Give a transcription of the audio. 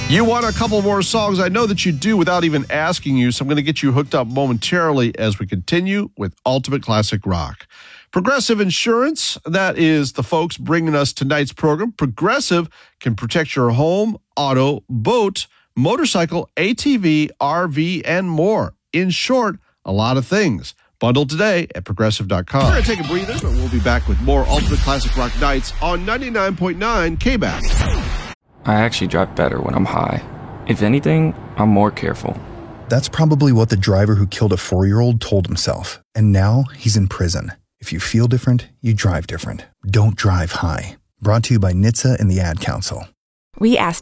You want a couple more songs? I know that you do without even asking you, so I'm going to get you hooked up momentarily as we continue with Ultimate Classic Rock. Progressive Insurance, that is the folks bringing us tonight's program. Progressive can protect your home, auto, boat, motorcycle, ATV, RV, and more. In short, a lot of things. Bundle today at Progressive.com. We're going to take a breather, but we'll be back with more Ultimate Classic Rock Nights on 99.9 KBAS. I actually drive better when I'm high. If anything, I'm more careful. That's probably what the driver who killed a 4-year-old told himself. And now he's in prison. If you feel different, you drive different. Don't drive high. Brought to you by NHTSA and the Ad Council. We asked